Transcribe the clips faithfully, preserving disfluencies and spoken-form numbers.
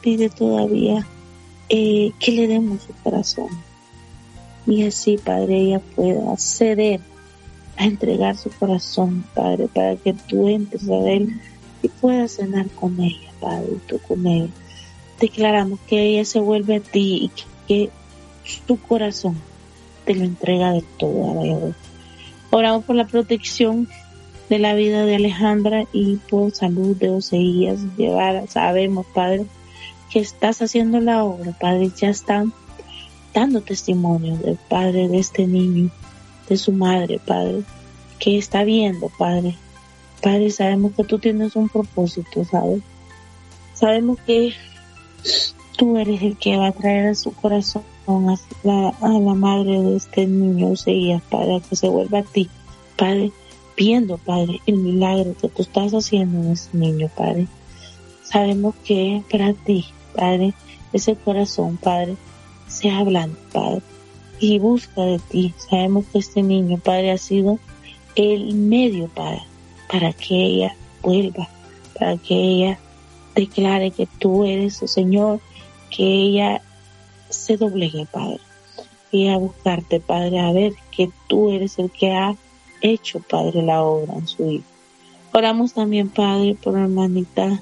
pide todavía eh, que le demos su corazón. Y así, Padre, ella pueda ceder a entregar su corazón, Padre, para que tú entres a él y puedas cenar con ella, Padre, y tú con ella. Declaramos que ella se vuelve a ti y que, que tu corazón te lo entrega del todo, Padre. Oramos por la protección de la vida de Alejandra y por salud de Oseías. Llevar, sabemos, Padre, que estás haciendo la obra, Padre, ya están dando testimonio del Padre de este niño, de su madre, Padre, que está viendo, Padre. Padre, sabemos que tú tienes un propósito, ¿sabes? Sabemos que tú eres el que va a traer a su corazón a la, a la madre de este niño, Oseías, Padre, que se vuelva a ti, Padre, viendo, Padre, el milagro que tú estás haciendo en ese niño, Padre. Sabemos que para ti, Padre, ese corazón, Padre, sea blando, Padre, y busca de ti. Sabemos que este niño, Padre, ha sido el medio, Padre, para que ella vuelva, para que ella declare que tú eres su Señor, que ella se doblegue, Padre, y a buscarte, Padre, a ver que tú eres el que ha hecho, Padre, la obra en su hijo. Oramos también, Padre, por la hermanita,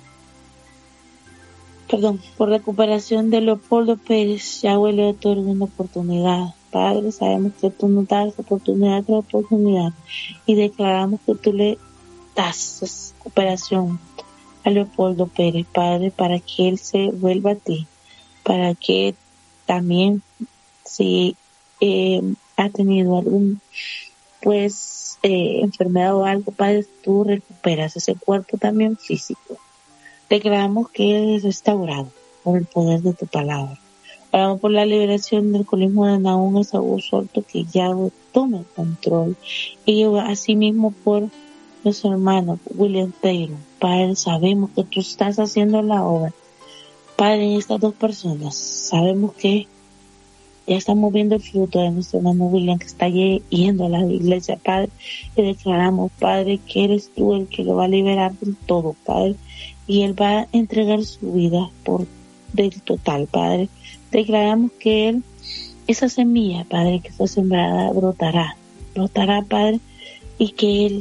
perdón, por recuperación de Leopoldo Pérez. Yahweh le otorga una oportunidad. Padre, sabemos que tú nos das oportunidad tras oportunidad y declaramos que tú le das recuperación a Leopoldo Pérez, Padre, para que él se vuelva a ti, para que también, si eh, ha tenido algún pues eh, enfermedad o algo, Padre, tú recuperas ese cuerpo también físico. Declaramos que él es restaurado por el poder de tu palabra. Oramos por la liberación del alcoholismo de Naúm Esaú Sorto, que ya tome el control. Y asimismo por nuestro hermano William Taylor. Padre, sabemos que tú estás haciendo la obra, Padre, en estas dos personas. Sabemos que ya estamos viendo el fruto de nuestro hermano William, que está yendo a la iglesia, Padre, y declaramos, Padre, que eres tú el que lo va a liberar del todo, Padre, y él va a entregar su vida por del total, Padre. Declaramos que él, esa semilla, Padre, que fue sembrada, brotará, brotará, Padre, y que él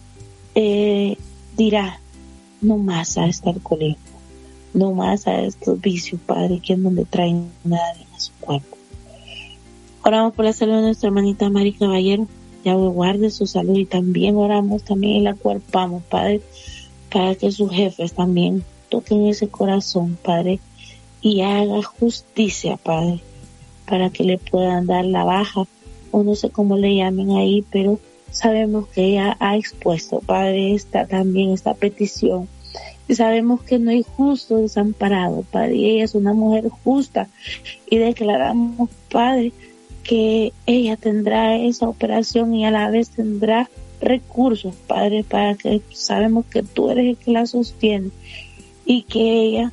eh, dirá, no más a este alcoholismo, no más a estos vicios, Padre, que no le traen nada bien a su cuerpo. Oramos por la salud de nuestra hermanita Mari Caballero. Yahweh guarde su salud, y también oramos, también y la acuerpamos, Padre, para que sus jefes también toquen ese corazón, Padre, y haga justicia, Padre, para que le puedan dar la baja, o no sé cómo le llamen ahí, pero sabemos que ella ha expuesto, Padre, esta también, esta petición. Y sabemos que no hay justo desamparado, Padre, y ella es una mujer justa, y declaramos, Padre, que ella tendrá esa operación y a la vez tendrá recursos, Padre, para que sabemos que tú eres el que la sostiene, y que ella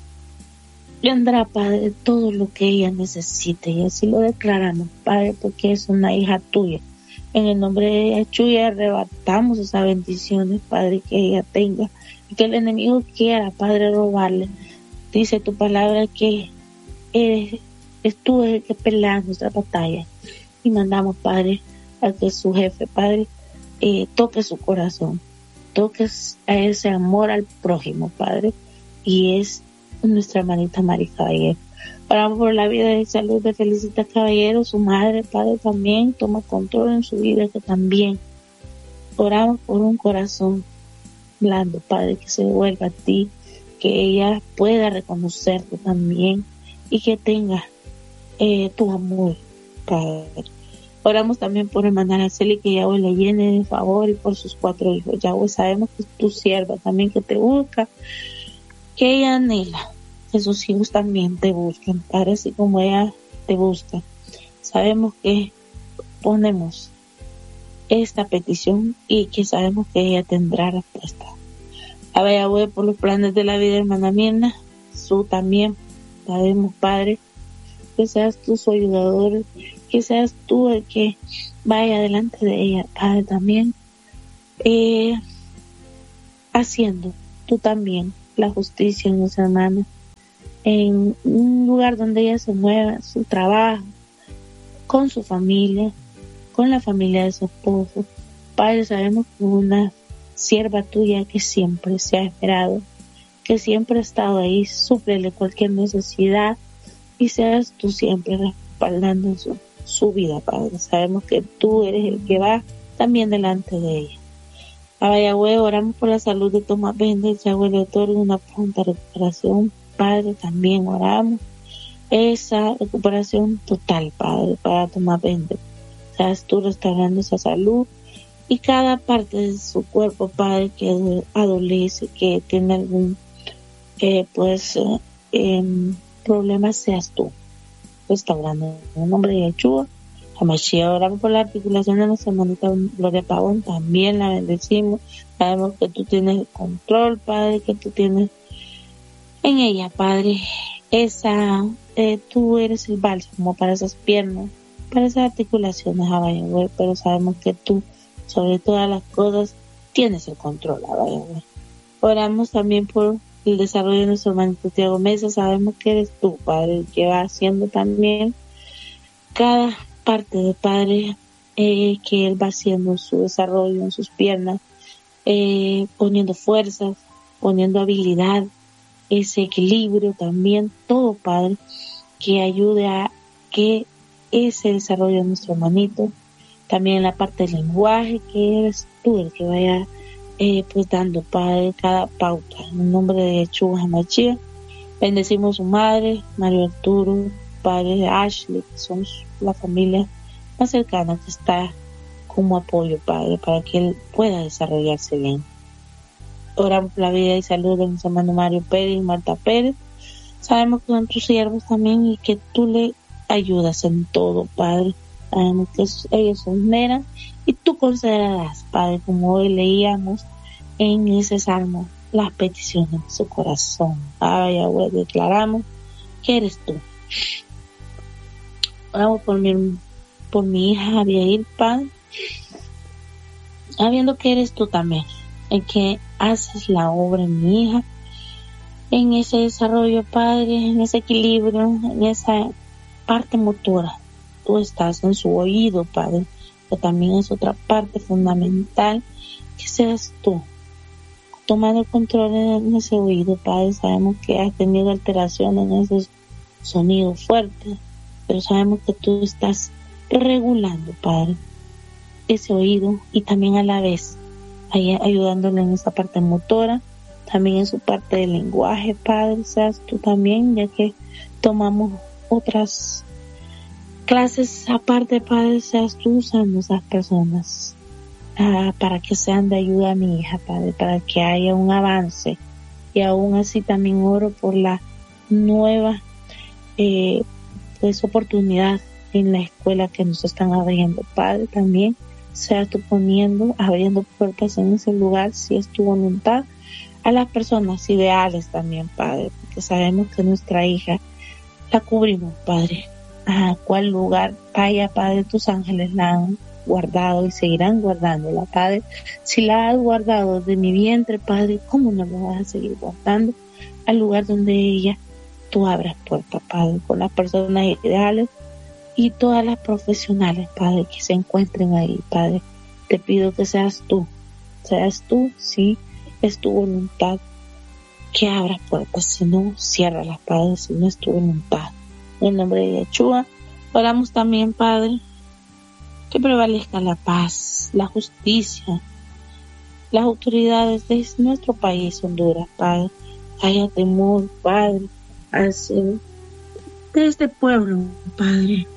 tendrá, Padre, todo lo que ella necesite, y así lo declaramos, Padre, porque es una hija tuya. En el nombre de Yeshua arrebatamos esas bendiciones, Padre, que ella tenga, y que el enemigo quiera, Padre, robarle. Dice tu palabra que eres, es tú el que pelea nuestra batalla, y mandamos, Padre, a que su jefe, Padre, eh, toque su corazón, toque a ese amor al prójimo, Padre, y es nuestra hermanita Mari Caballero. Oramos por la vida y salud de Felicita Caballero, su madre, Padre, también toma control en su vida, que también oramos por un corazón blando, Padre, que se vuelva a ti, que ella pueda reconocerte también y que tenga eh, tu amor, Padre. Oramos también por hermana Araceli, que Yahweh le llene de favor, y por sus cuatro hijos. Yahweh, sabemos que es tu sierva también, que te busca, que ella anhela que sus hijos también te busquen, Padre, así como ella te busca. Sabemos que ponemos esta petición y que sabemos que ella tendrá respuesta. A Yahweh, por los planes de la vida, hermana Mirna, su también, sabemos, Padre, que seas tú su ayudador, que seas tú el que vaya delante de ella, Padre, también eh, haciendo tú también la justicia en nuestra hermana en un lugar donde ella se mueva, su trabajo, con su familia, con la familia de su esposo. Padre, sabemos que una sierva tuya que siempre se ha esperado, que siempre ha estado ahí, súplele cualquier necesidad y seas tú siempre respaldando su, su vida, Padre. Sabemos que tú eres el que va también delante de ella. Ahora, Yahweh, oramos por la salud de Tomás Méndez. Yahweh, le otorga una pronta recuperación. Padre, también oramos esa recuperación total, Padre, para Tomás Méndez. Seas tú restaurando esa salud y cada parte de su cuerpo, Padre, que adolece, que tiene algún eh, pues eh, eh, problema, seas tú restaurando. En el nombre de Yeshua HaMashiach, oramos por la articulación de nuestra hermanita Gloria Pavón, también la bendecimos. Sabemos que tú tienes el control, Padre, que tú tienes en ella, Padre, esa, eh, tú eres el bálsamo para esas piernas, para esas articulaciones, Yahweh, pero sabemos que tú, sobre todas las cosas, tienes el control, Yahweh. Oramos también por el desarrollo de nuestro hermanito Tiago Mesa. Sabemos que eres tú, Padre, el que va haciendo también cada parte de Padre, eh, que él va haciendo su desarrollo en sus piernas, eh, poniendo fuerzas, poniendo habilidad, ese equilibrio también, todo, Padre, que ayude a que ese desarrollo de nuestro hermanito, también en la parte del lenguaje, que eres tú el que vaya eh, pues dando, Padre, cada pauta. En el nombre de Yeshua HaMashiach, bendecimos a su madre, Mario Arturo, Padre Ashley, que son la familia más cercana que está como apoyo, Padre, para que él pueda desarrollarse bien. Oramos por la vida y salud de nuestro hermano Mario Pérez y Marta Pérez. Sabemos que son tus siervos también y que tú le ayudas en todo, Padre. Sabemos que ellos son esmeran y tú concederás, Padre, como hoy leíamos en ese salmo, las peticiones de su corazón. Ahora, Yahweh, declaramos que eres tú. Oramos por mi, por mi hija Abigail, Padre, sabiendo que eres tú también, en que haces la obra en mi hija, en ese desarrollo, Padre, en ese equilibrio, en esa parte motora. Tú estás en su oído, Padre, que también es otra parte fundamental, que seas tú tomando el control en ese oído, Padre. Sabemos que has tenido alteraciones en esos sonidos fuertes, pero sabemos que tú estás regulando, Padre, ese oído y también a la vez ayudándole en esa parte motora, también en su parte del lenguaje, Padre. Seas tú también, ya que tomamos otras clases aparte, Padre, seas tú usando esas personas ah, para que sean de ayuda a mi hija, Padre, para que haya un avance. Y aún así también oro por la nueva eh, pues oportunidad en la escuela que nos están abriendo, Padre. También seas tú poniendo, abriendo puertas en ese lugar, si es tu voluntad, a las personas ideales también, Padre, porque sabemos que nuestra hija la cubrimos, Padre. A cuál lugar vaya, Padre, tus ángeles la han guardado y seguirán guardándola, Padre. Si la has guardado de mi vientre, Padre, ¿cómo no la vas a seguir guardando al lugar donde ella tú abras puertas, Padre, con las personas ideales y todas las profesionales, Padre, que se encuentren ahí, Padre? Te pido que seas tú, seas tú, si es tu voluntad, que abras puertas, si no, ciérralas, Padre, si no es tu voluntad. En el nombre de Yeshua, oramos también, Padre, que prevalezca la paz, la justicia, las autoridades de nuestro país, Honduras, Padre. Haya temor, Padre, hacia de este pueblo, Padre.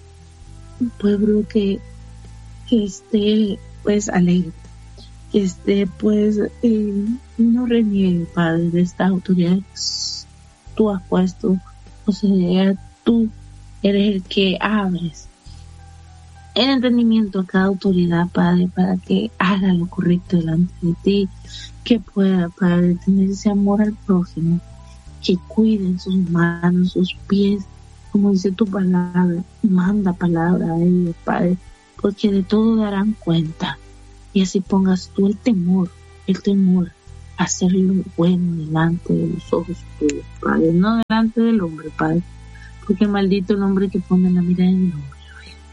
Un pueblo que, que esté, pues, alegre, que esté, pues, eh, no reniegue, Padre, de estas autoridades. Tú has puesto, o sea, tú eres el que abres el entendimiento a cada autoridad, Padre, para que haga lo correcto delante de ti, que pueda, Padre, tener ese amor al prójimo, que cuiden sus manos, sus pies, como dice tu palabra, manda palabra a ellos, Padre, porque de todo darán cuenta, y así pongas tú el temor, el temor hacer lo bueno delante de los ojos tuyos, Padre, no delante del hombre, Padre, porque maldito el hombre que pone la mirada en el hombre.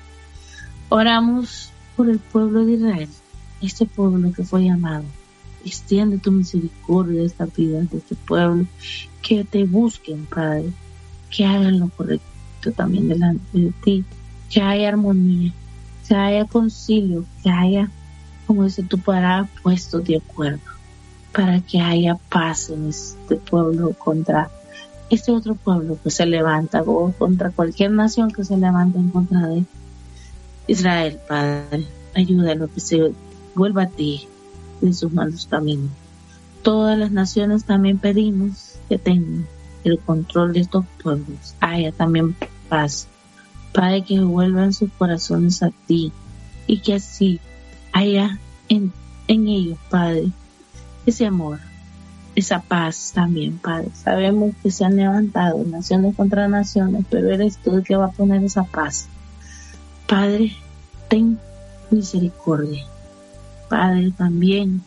Oramos por el pueblo de Israel, este pueblo que fue llamado. Extiende tu misericordia a esta vida de este pueblo, que te busquen, Padre, que hagan lo correcto también delante de ti, que haya armonía, que haya concilio, que haya, como dice tu palabra, puestos de acuerdo, para que haya paz en este pueblo contra este otro pueblo que se levanta, o contra cualquier nación que se levante en contra de Israel, Padre. Ayúdalo que se vuelva a ti de sus malos caminos. Todas las naciones también pedimos que tengan el control de estos pueblos. Haya también paz, Padre, que vuelvan sus corazones a ti, y que así haya en, en ellos, Padre, ese amor, esa paz también, Padre. Sabemos que se han levantado naciones contra naciones, pero eres tú el que va a poner esa paz. Padre, ten misericordia. Padre, también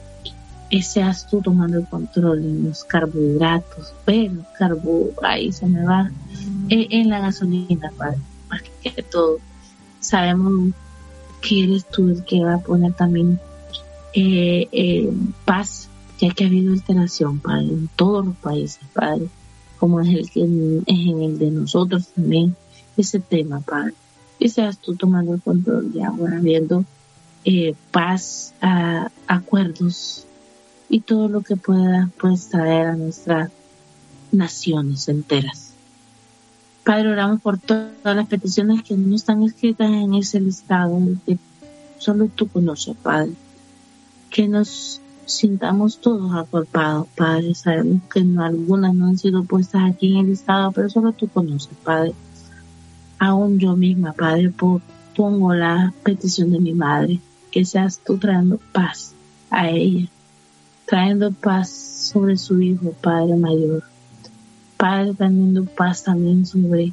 seas tú tomando el control en los carbohidratos, pero carbo, ahí se me va, en, en la gasolina, Padre, más que todo. Sabemos que eres tú el que va a poner también eh, eh, paz, ya que ha habido alteración, Padre, en todos los países, Padre, como es el que es en el de nosotros también, ese tema, Padre. Y seas tú tomando el control y ahora viendo eh, paz, a, acuerdos y todo lo que pueda pues traer a nuestras naciones enteras. Padre, oramos por todas las peticiones que no están escritas en ese listado, que solo tú conoces, Padre. Que nos sintamos todos acorpados, Padre. Sabemos que no, algunas no han sido puestas aquí en el listado, pero solo tú conoces, Padre. Aún yo misma, Padre, pongo la petición de mi madre, que seas tú trayendo paz a ella, trayendo paz sobre su hijo, Padre mayor. Padre, trayendo paz también sobre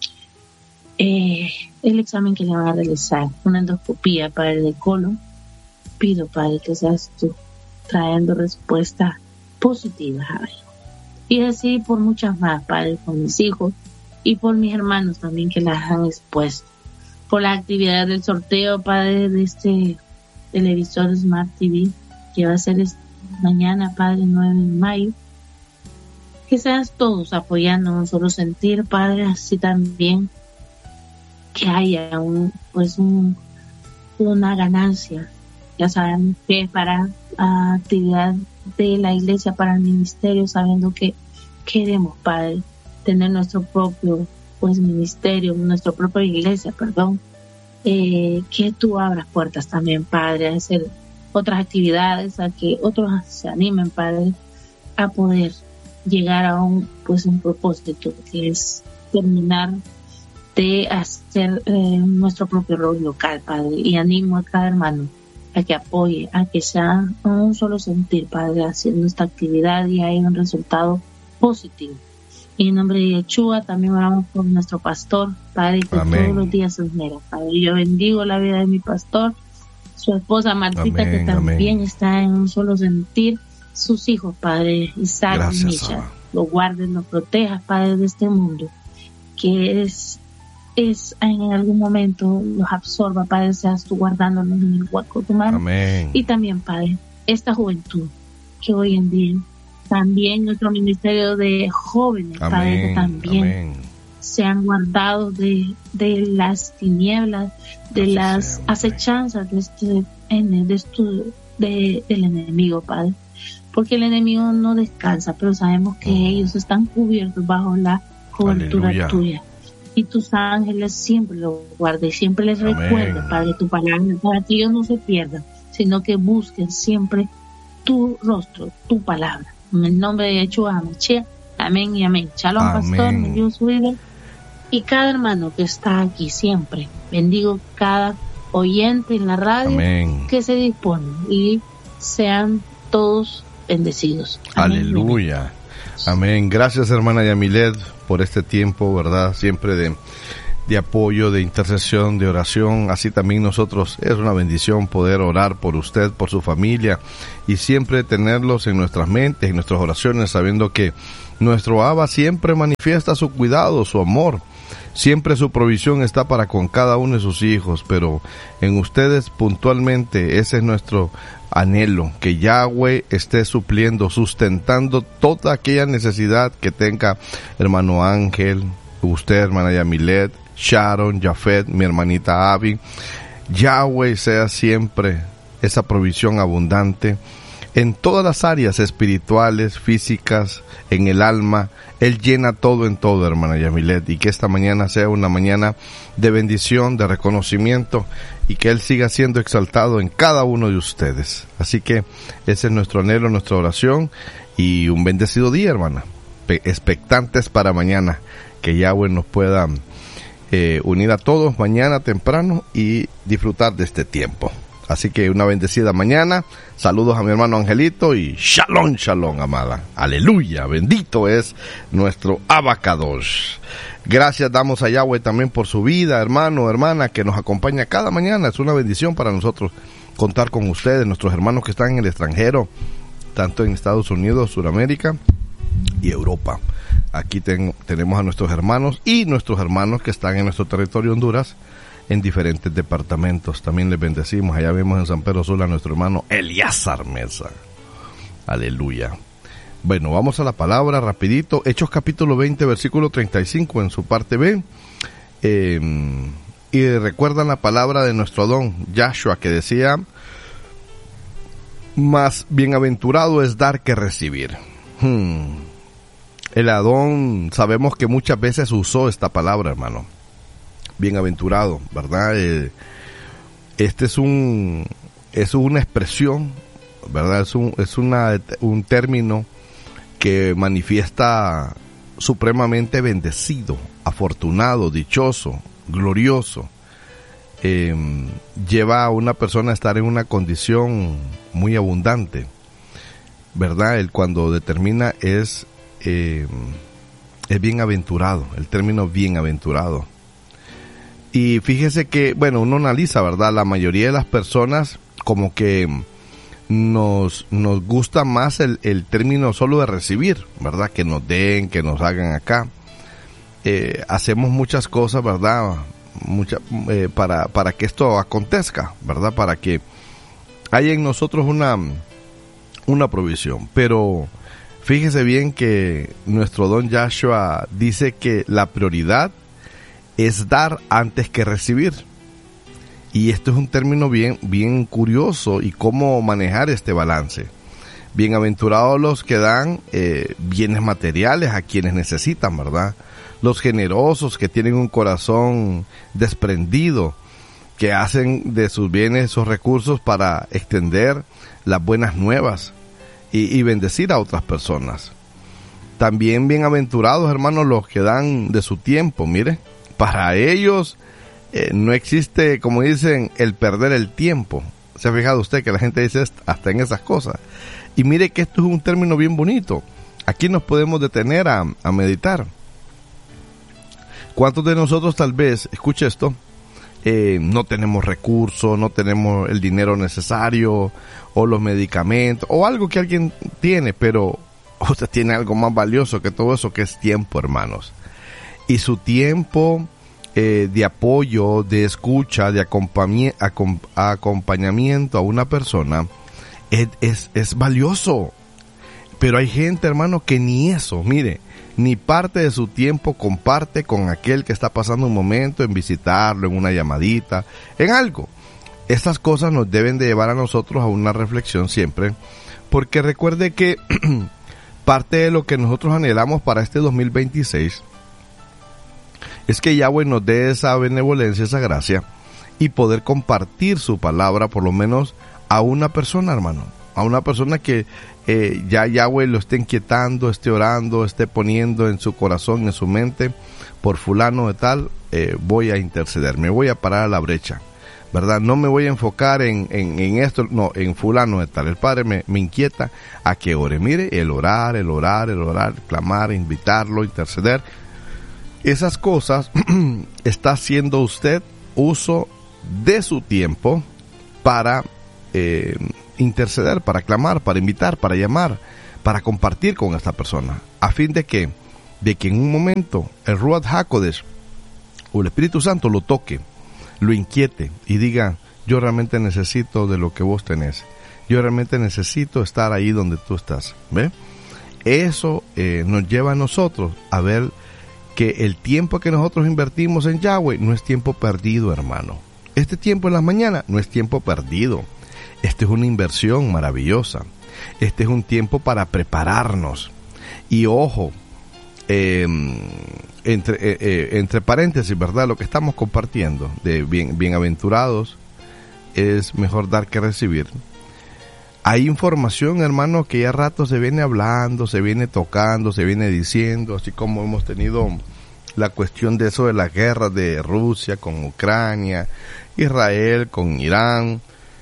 eh, el examen que le van a realizar, una endoscopía, Padre, de colon. Pido, Padre, que seas tú trayendo respuestas positivas a ella. Y así por muchas más, Padre, con mis hijos y por mis hermanos también que las han expuesto. Por la actividad del sorteo, Padre, de este televisor Smart T V, que va a ser mañana, Padre, nueve de mayo. Que seas todos apoyando un solo sentir, Padre, así también que haya un, pues un, una ganancia. Ya sabemos que es para la actividad de la iglesia, para el ministerio, sabiendo que queremos, Padre, tener nuestro propio pues ministerio, nuestra propia iglesia, perdón, eh, que tú abras puertas también, Padre, a hacer otras actividades, a que otros se animen, Padre, a poder llegar a un pues un propósito que es terminar de hacer eh, nuestro propio rol local, Padre, y animo a cada hermano a que apoye, a que sea un solo sentir, Padre, haciendo esta actividad y haya un resultado positivo. Y en nombre de Yeshua también oramos por nuestro pastor, Padre, que Amén. Todos los días se esmera, Padre. Yo bendigo la vida de mi pastor, su esposa Martita, Amén, que también Amén. Está en un solo sentir, sus hijos, Padre, Isaac Gracias, y Misha. Lo guardes, lo protejas, Padre, de este mundo, que es, es en algún momento los absorba, Padre, seas tú guardándolos en el hueco de tu mano. Amén. Y también, Padre, esta juventud que hoy en día, también nuestro ministerio de jóvenes, Amén, Padre, que también Amén. Sean guardados de, de las tinieblas, de Así las sea, acechanzas de este, de esto, de, del enemigo, Padre. Porque el enemigo no descansa, pero sabemos que oh. ellos están cubiertos bajo la cobertura Aleluya. Tuya. Y tus ángeles siempre los guardan y siempre les recuerdan, Padre, tu palabra, para que ellos no se pierdan, sino que busquen siempre tu rostro, tu palabra. En el nombre de Yeshua HaMashiach, amén y amén. Shalom, amén. Pastor, me dio su vida. Y cada hermano que está aquí siempre, bendigo cada oyente en la radio amén. Que se dispone y sean todos bendecidos. Amén. Aleluya. Amén. Gracias, hermana Yamilet, por este tiempo, ¿verdad? Siempre de, de apoyo, de intercesión, de oración. Así también nosotros, es una bendición poder orar por usted, por su familia, y siempre tenerlos en nuestras mentes, en nuestras oraciones, sabiendo que nuestro Abba siempre manifiesta su cuidado, su amor. Siempre su provisión está para con cada uno de sus hijos, pero en ustedes puntualmente ese es nuestro anhelo, que Yahweh esté supliendo, sustentando toda aquella necesidad que tenga hermano Ángel, usted, hermana Yamilet, Sharon, Jafet, mi hermanita Abby. Yahweh sea siempre esa provisión abundante en todas las áreas espirituales, físicas, en el alma. Él llena todo en todo, hermana Yamilet, y que esta mañana sea una mañana de bendición, de reconocimiento, y que Él siga siendo exaltado en cada uno de ustedes. Así que ese es nuestro anhelo, nuestra oración, y un bendecido día, hermana. Expectantes para mañana, que Yahweh nos pueda eh, unir a todos mañana temprano y disfrutar de este tiempo. Así que una bendecida mañana. Saludos a mi hermano Angelito y shalom, shalom, amada. Aleluya, bendito es nuestro Abacadosh. Gracias damos a Yahweh también por su vida, hermano, hermana, que nos acompaña cada mañana. Es una bendición para nosotros contar con ustedes, nuestros hermanos que están en el extranjero, tanto en Estados Unidos, Sudamérica y Europa. Aquí ten, tenemos a nuestros hermanos y nuestros hermanos que están en nuestro territorio Honduras, en diferentes departamentos. También les bendecimos. Allá vemos en San Pedro Sula a nuestro hermano Eliazar Mesa. Aleluya. Bueno, vamos a la palabra rapidito. Hechos capítulo veinte, versículo treinta y cinco en su parte B. Eh, y recuerdan la palabra de nuestro don Yahshua, que decía: más bienaventurado es dar que recibir. Hmm. El Adón, sabemos que muchas veces usó esta palabra, hermano. Bienaventurado, ¿verdad? Eh, este es un es una expresión, ¿verdad? Es un es una un término que manifiesta supremamente bendecido, afortunado, dichoso, glorioso. Eh, lleva a una persona a estar en una condición muy abundante, ¿verdad? El cuando determina es eh, es bienaventurado, el término bienaventurado. Y fíjese que, bueno, uno analiza, ¿verdad? La mayoría de las personas como que nos, nos gusta más el, el término solo de recibir, ¿verdad? Que nos den, que nos hagan acá. Eh, hacemos muchas cosas, ¿verdad? Mucha, eh, para, para que esto acontezca, ¿verdad? Para que haya en nosotros una, una provisión. Pero fíjese bien que nuestro don Yahshua dice que la prioridad es dar antes que recibir. Y esto es un término bien, bien curioso, y cómo manejar este balance. Bienaventurados los que dan eh, bienes materiales a quienes necesitan, ¿verdad? Los generosos que tienen un corazón desprendido, que hacen de sus bienes esos recursos para extender las buenas nuevas y, y bendecir a otras personas. También bienaventurados, hermanos, los que dan de su tiempo, mire. Para ellos eh, no existe, como dicen, el perder el tiempo. ¿Se ha fijado usted que la gente dice hasta en esas cosas? Y mire que esto es un término bien bonito. Aquí nos podemos detener a, a meditar. ¿Cuántos de nosotros tal vez, escuche esto, eh, no tenemos recursos, no tenemos el dinero necesario, o los medicamentos, o algo que alguien tiene, pero usted tiene algo más valioso que todo eso, que es tiempo, hermanos? Y su tiempo eh, de apoyo, de escucha, de acompañe, acom, acompañamiento a una persona es, es, es valioso. Pero hay gente, hermano, que ni eso, mire, ni parte de su tiempo comparte con aquel que está pasando un momento en visitarlo, en una llamadita, en algo. Estas cosas nos deben de llevar a nosotros a una reflexión siempre, porque recuerde que parte de lo que nosotros anhelamos para este dos mil veintiséis es que Yahweh nos dé esa benevolencia, esa gracia, y poder compartir su palabra, por lo menos a una persona, hermano, a una persona que eh, ya Yahweh lo esté inquietando, esté orando, esté poniendo en su corazón, en su mente, por fulano de tal, eh, voy a interceder, me voy a parar a la brecha, ¿verdad? No me voy a enfocar en, en, en esto, no, en fulano de tal. El Padre me, me inquieta a que ore. Mire, el orar, el orar, el orar, clamar, invitarlo, interceder. esas cosas está haciendo usted uso de su tiempo para eh, interceder, para clamar, para invitar, para llamar, para compartir con esta persona, a fin de que, de que en un momento el Ruach HaKodesh o el Espíritu Santo lo toque, lo inquiete y diga: yo realmente necesito de lo que vos tenés, yo realmente necesito estar ahí donde tú estás. ¿Ve? Eso eh, nos lleva a nosotros a ver que el tiempo que nosotros invertimos en Yahweh no es tiempo perdido, hermano. Este tiempo en la mañana no es tiempo perdido. Este es una inversión maravillosa. Este es un tiempo para prepararnos. Y ojo, eh, entre, eh, eh, entre paréntesis, ¿verdad? Lo que estamos compartiendo de bien, bienaventurados es mejor dar que recibir. Hay información, hermano, que ya rato se viene hablando, se viene tocando, se viene diciendo, así como hemos tenido la cuestión de eso de la guerra de Rusia con Ucrania, Israel con Irán,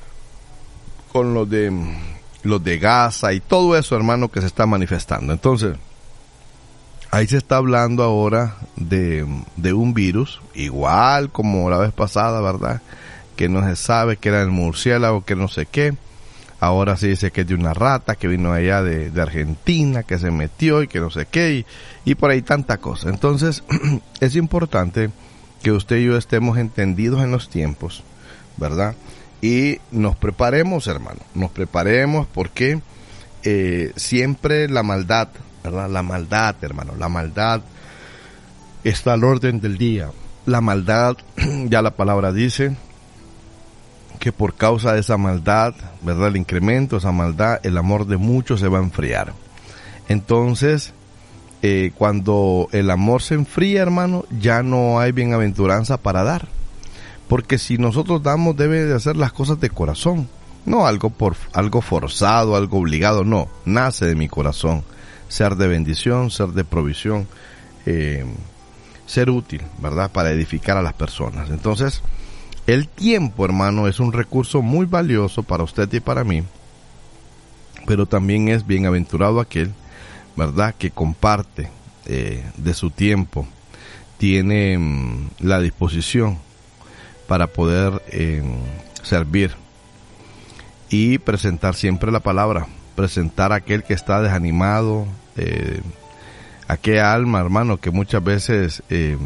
con los de los de Gaza y todo eso, hermano, que se está manifestando. Entonces, ahí se está hablando ahora de, de un virus, igual como la vez pasada, ¿verdad? Que no se sabe que era el murciélago, que no sé qué. Ahora se dice que es de una rata que vino allá de, de Argentina, que se metió y que no sé qué, y, y por ahí tanta cosa. Entonces, es importante que usted y yo estemos entendidos en los tiempos, ¿verdad? Y nos preparemos, hermano, nos preparemos porque eh, siempre la maldad, ¿verdad? La maldad, hermano, la maldad está al orden del día. La maldad, ya la palabra dice que por causa de esa maldad, ¿verdad? El incremento de esa maldad, el amor de muchos se va a enfriar. Entonces, eh, cuando el amor se enfría, hermano, ya no hay bienaventuranza para dar. Porque si nosotros damos, debe de hacer las cosas de corazón. No algo por algo forzado, algo obligado, no. Nace de mi corazón. Ser de bendición, ser de provisión, eh, ser útil, ¿verdad? Para edificar a las personas. Entonces, el tiempo, hermano, es un recurso muy valioso para usted y para mí, pero también es bienaventurado aquel, ¿verdad?, que comparte eh, de su tiempo, tiene mm, la disposición para poder eh, servir y presentar siempre la palabra, presentar a aquel que está desanimado, eh, aquella alma, hermano, que muchas veces Eh,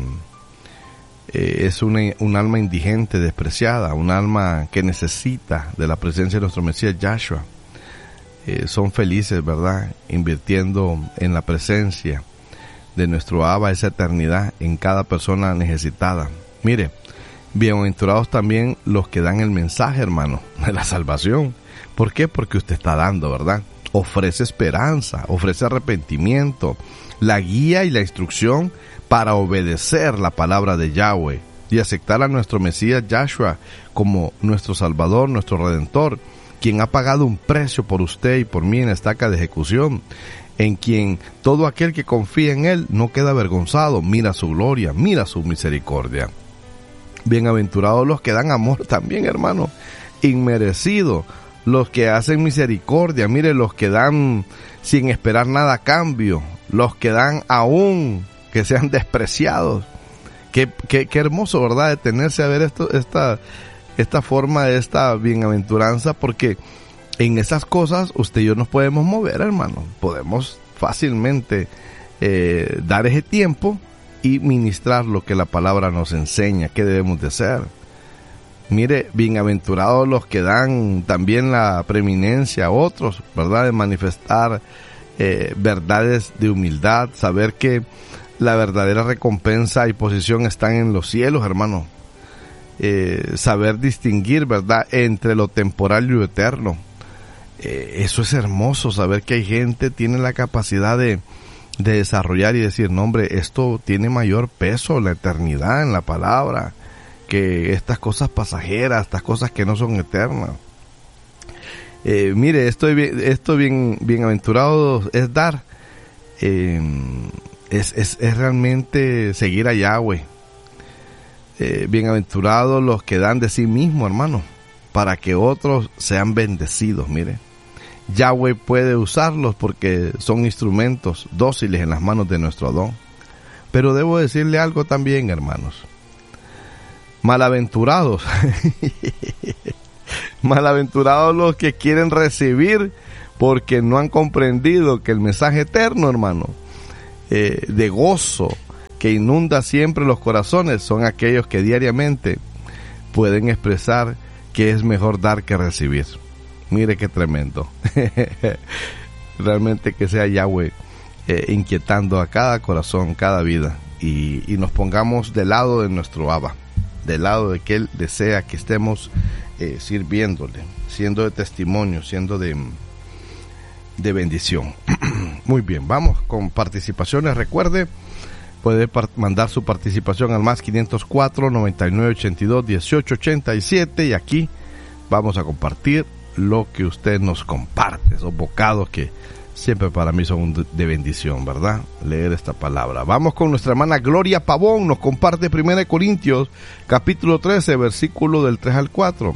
Eh, es una, un alma indigente, despreciada, un alma que necesita de la presencia de nuestro Mesías Yahshua. Eh, son felices, ¿verdad?, invirtiendo en la presencia de nuestro Abba, esa eternidad en cada persona necesitada. Mire, bienaventurados también los que dan el mensaje, hermano, de la salvación. ¿Por qué? Porque usted está dando, ¿verdad? Ofrece esperanza, ofrece arrepentimiento, la guía y la instrucción para obedecer la palabra de Yahweh y aceptar a nuestro Mesías Yahshua como nuestro Salvador, nuestro Redentor, quien ha pagado un precio por usted y por mí en estaca de ejecución, en quien todo aquel que confía en Él no queda avergonzado, mira su gloria, mira su misericordia. Bienaventurados los que dan amor también, hermano, inmerecido, los que hacen misericordia, mire, los que dan sin esperar nada a cambio, los que dan aún que sean despreciados. Qué, qué, qué hermoso, ¿verdad?, detenerse a ver esto, esta, esta forma de esta bienaventuranza, porque en esas cosas usted y yo nos podemos mover, hermano. Podemos fácilmente eh, dar ese tiempo y ministrar lo que la palabra nos enseña, qué debemos de hacer. Mire, bienaventurados los que dan también la preeminencia a otros, ¿verdad?, de manifestar eh, verdades de humildad, saber que la verdadera recompensa y posición están en los cielos, hermano. Eh, saber distinguir, ¿verdad?, entre lo temporal y lo eterno. Eh, eso es hermoso, saber que hay gente que tiene la capacidad de, de desarrollar y decir, no, hombre, esto tiene mayor peso, la eternidad en la palabra, que estas cosas pasajeras, estas cosas que no son eternas. Eh, mire, esto, esto bien, bienaventurado es dar. Eh, Es, es, es realmente seguir a Yahweh. Eh, bienaventurados los que dan de sí mismos, hermano, para que otros sean bendecidos. Mire, Yahweh puede usarlos porque son instrumentos dóciles en las manos de nuestro Adón, Pero debo decirle algo también, hermanos. Malaventurados. Malaventurados los que quieren recibir porque no han comprendido que el mensaje eterno, hermano, eh, de gozo que inunda siempre los corazones, son aquellos que diariamente pueden expresar que es mejor dar que recibir. Mire qué tremendo. Realmente que sea Yahweh eh, inquietando a cada corazón, cada vida, y, y nos pongamos del lado de nuestro Abba, del lado de que Él desea que estemos eh, sirviéndole, siendo de testimonio, siendo de, de bendición. Muy bien, vamos con participaciones. Recuerde, puede par- mandar su participación al más quinientos cuatro, noventa y nueve, ochenta y dos, dieciocho, ochenta y siete, y aquí vamos a compartir lo que usted nos comparte, esos bocados que siempre para mí son de bendición, ¿verdad? Leer esta palabra. Vamos con nuestra hermana Gloria Pavón, nos comparte primera de Corintios, capítulo trece, versículo del tres al cuatro.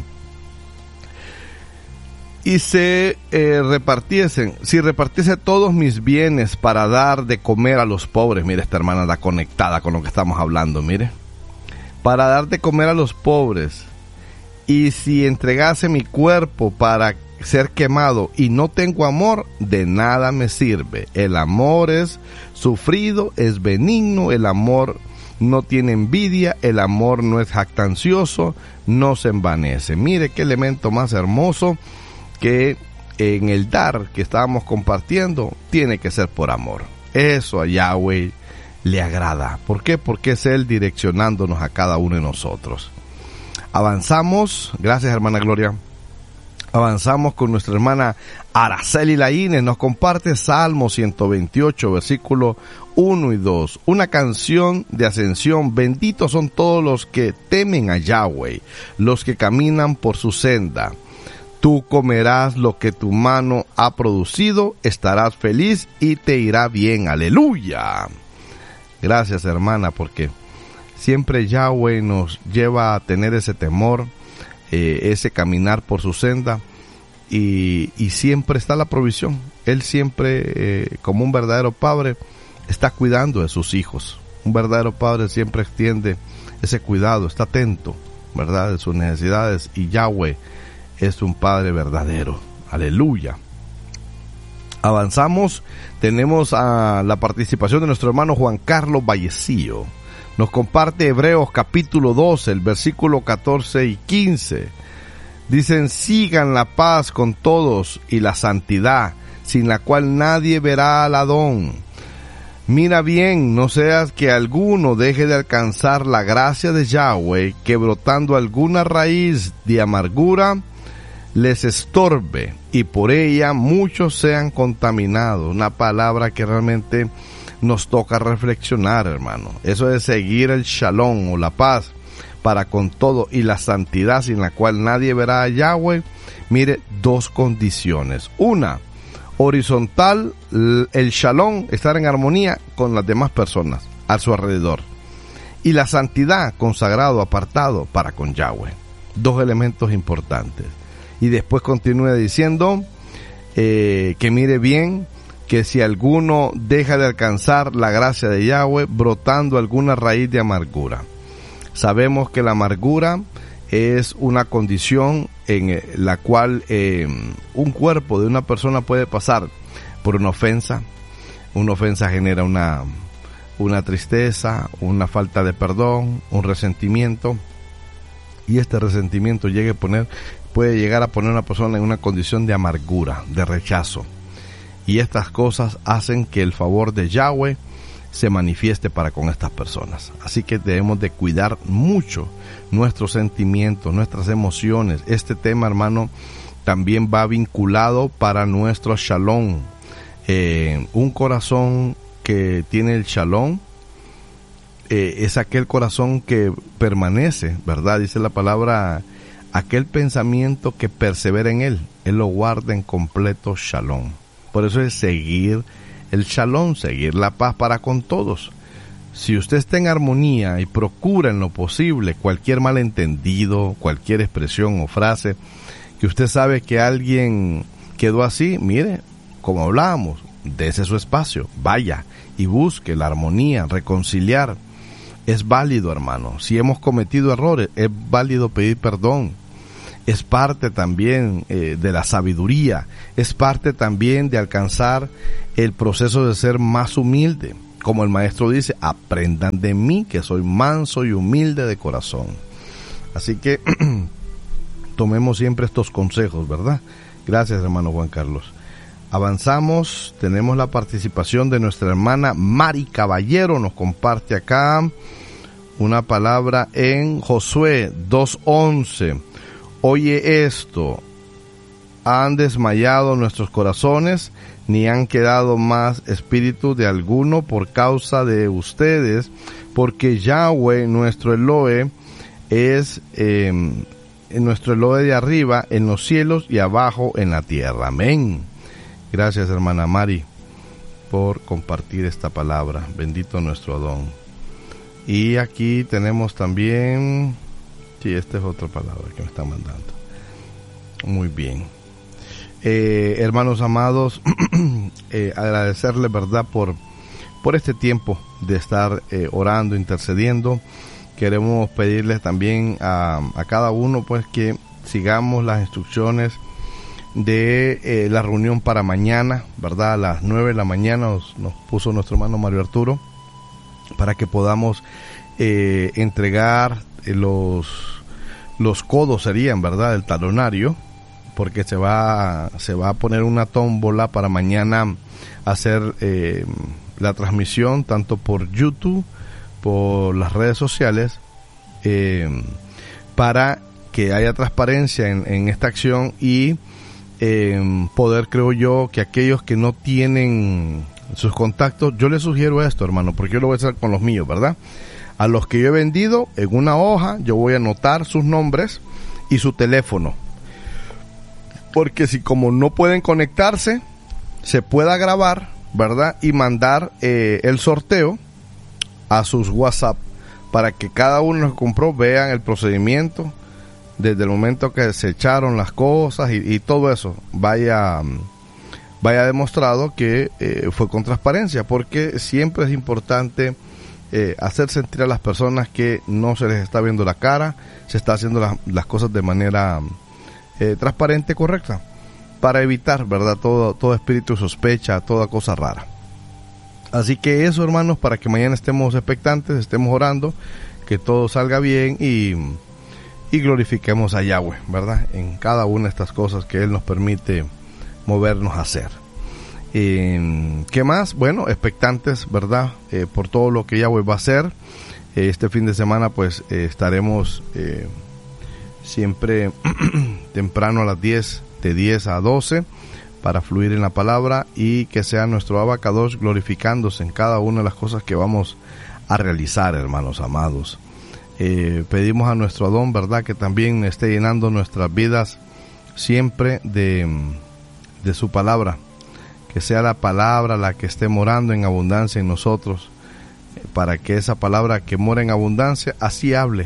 Y se eh, repartiesen, si repartiese todos mis bienes para dar de comer a los pobres, mire, esta hermana está conectada con lo que estamos hablando, mire, para dar de comer a los pobres, y si entregase mi cuerpo para ser quemado y no tengo amor, de nada me sirve. El amor es sufrido, es benigno, el amor no tiene envidia, el amor no es jactancioso, no se envanece. Mire qué elemento más hermoso, que en el dar que estábamos compartiendo tiene que ser por amor. Eso a Yahweh le agrada. ¿Por qué? Porque es Él direccionándonos a cada uno de nosotros. Avanzamos, gracias hermana Gloria. Avanzamos con nuestra hermana Araceli Laínez, nos comparte Salmo ciento veintiocho, versículo uno y dos. Una canción de ascensión. Benditos son todos los que temen a Yahweh, los que caminan por su senda. Tú comerás lo que tu mano ha producido, estarás feliz y te irá bien. Aleluya. Gracias hermana, porque siempre Yahweh nos lleva a tener ese temor, eh, ese caminar por su senda, y, y siempre está la provisión. Él siempre, eh, como un verdadero padre, está cuidando de sus hijos. Un verdadero padre siempre extiende ese cuidado, está atento, ¿verdad?, de sus necesidades, y Yahweh es un padre verdadero. Aleluya. Avanzamos, tenemos a la participación de nuestro hermano Juan Carlos Vallecillo. Nos comparte Hebreos capítulo doce, el versículo catorce y quince. Dicen: sigan la paz con todos y la santidad, sin la cual nadie verá al Adón. Mira bien, no seas que alguno deje de alcanzar la gracia de Yahweh, que brotando alguna raíz de amargura les estorbe, y por ella muchos sean contaminados. Una palabra que realmente nos toca reflexionar, hermano. Eso de seguir el shalom o la paz para con todo y la santidad, sin la cual nadie verá a Yahweh. Mire, dos condiciones. Una, horizontal, el shalom, estar en armonía con las demás personas a su alrededor. Y la santidad, consagrado, apartado para con Yahweh. Dos elementos importantes. Y después continúa diciendo eh, que mire bien, que si alguno deja de alcanzar la gracia de Yahweh, brotando alguna raíz de amargura. Sabemos que la amargura es una condición en la cual eh, un cuerpo de una persona puede pasar por una ofensa. Una ofensa genera una, una tristeza, una falta de perdón, un resentimiento. Y este resentimiento llega a poner, puede llegar a poner a una persona en una condición de amargura, de rechazo. Y estas cosas hacen que el favor de Yahweh se manifieste para con estas personas. Así que debemos de cuidar mucho nuestros sentimientos, nuestras emociones. Este tema, hermano, también va vinculado para nuestro shalom. Eh, un corazón que tiene el shalom eh, es aquel corazón que permanece, ¿verdad? Dice la palabra, aquel pensamiento que persevera en él, él lo guarda en completo shalom. Por eso es seguir el shalom, seguir la paz para con todos. Si usted está en armonía y procura en lo posible cualquier malentendido, cualquier expresión o frase que usted sabe que alguien quedó así, mire, como hablábamos, dese su espacio, vaya y busque la armonía, reconciliar. Es válido, hermano. Si hemos cometido errores, es válido pedir perdón. Es parte también eh, de la sabiduría, es parte también de alcanzar el proceso de ser más humilde. Como el maestro dice, aprendan de mí que soy manso y humilde de corazón. Así que tomemos siempre estos consejos, ¿verdad? Gracias, hermano Juan Carlos. Avanzamos, tenemos la participación de nuestra hermana Mari Caballero, nos comparte acá una palabra en Josué dos once. Oye esto, han desmayado nuestros corazones, ni han quedado más espíritu de alguno por causa de ustedes, porque Yahweh, nuestro Elohe, es eh, nuestro Elohe de arriba en los cielos y abajo en la tierra. Amén. Gracias, hermana Mari, por compartir esta palabra. Bendito nuestro Adón. Y aquí tenemos también... Sí, esta es otra palabra que me están mandando. Muy bien. Eh, hermanos amados, eh, agradecerles, ¿verdad?, por, por este tiempo de estar eh, orando, intercediendo. Queremos pedirles también a, a cada uno, pues, que sigamos las instrucciones de eh, la reunión para mañana, ¿verdad? A las nueve de la mañana nos, nos puso nuestro hermano Mario Arturo para que podamos eh, entregar los los codos serían, ¿verdad?, el talonario, porque se va se va a poner una tómbola para mañana hacer eh, la transmisión tanto por YouTube, por las redes sociales, eh, para que haya transparencia en, en esta acción y eh, poder, creo yo, que aquellos que no tienen sus contactos, yo les sugiero esto, hermano, porque yo lo voy a hacer con los míos, ¿verdad? A los que yo he vendido, en una hoja, yo voy a anotar sus nombres y su teléfono. Porque si como no pueden conectarse, se pueda grabar, ¿verdad? Y mandar eh, el sorteo a sus WhatsApp para que cada uno que compró vean el procedimiento desde el momento que se echaron las cosas y, y todo eso vaya, vaya demostrado que eh, fue con transparencia, porque siempre es importante Eh, hacer sentir a las personas que no se les está viendo la cara, se está haciendo la, las cosas de manera eh, transparente, correcta, para evitar, ¿verdad?, todo, todo espíritu de sospecha, toda cosa rara. Así que eso, hermanos, para que mañana estemos expectantes, estemos orando, que todo salga bien y, y glorifiquemos a Yahweh, ¿verdad?, en cada una de estas cosas que Él nos permite movernos a hacer. Eh, ¿Qué más? Bueno, expectantes, ¿verdad?, eh, por todo lo que Yahweh va a hacer. Eh, este fin de semana, pues, eh, estaremos eh, siempre temprano a las diez, de diez a doce, para fluir en la palabra y que sea nuestro abacados glorificándose en cada una de las cosas que vamos a realizar, hermanos amados. Eh, pedimos a nuestro Adón, ¿verdad?, que también esté llenando nuestras vidas siempre de, de su palabra. Que sea la palabra la que esté morando en abundancia en nosotros, para que esa palabra que mora en abundancia, así hable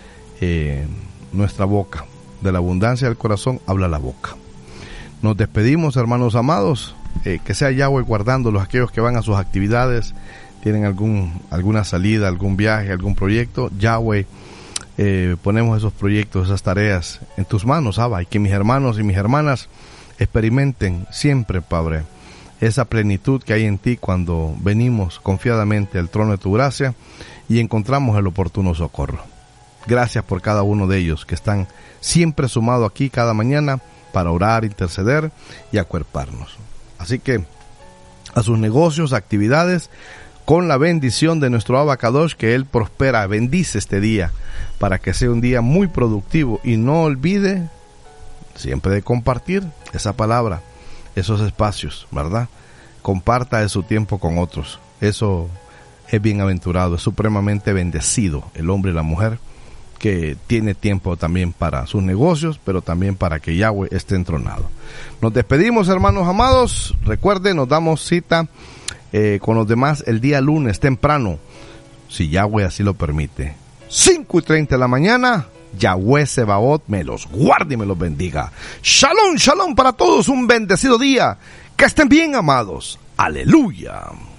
eh, nuestra boca. De la abundancia del corazón habla la boca. Nos despedimos, hermanos amados, eh, que sea Yahweh guardándolos, aquellos que van a sus actividades, tienen algún alguna salida, algún viaje, algún proyecto. Yahweh, eh, ponemos esos proyectos, esas tareas en tus manos, Abba, y que mis hermanos y mis hermanas experimenten siempre, Padre, esa plenitud que hay en ti cuando venimos confiadamente al trono de tu gracia y encontramos el oportuno socorro. Gracias por cada uno de ellos que están siempre sumados aquí cada mañana para orar, interceder y acuerparnos. Así que a sus negocios, actividades, con la bendición de nuestro Abacadosh, que Él prospera, bendice este día para que sea un día muy productivo y no olvide siempre de compartir esa palabra, esos espacios, ¿verdad? Comparta de su tiempo con otros. Eso es bienaventurado, es supremamente bendecido el hombre y la mujer que tiene tiempo también para sus negocios, pero también para que Yahweh esté entronado. Nos despedimos, hermanos amados. Recuerden, nos damos cita eh, con los demás el día lunes temprano, si Yahweh así lo permite. cinco y treinta de la mañana. Yahweh Sebaot me los guarde y me los bendiga. Shalom, shalom para todos, un bendecido día. Que estén bien, amados. Aleluya.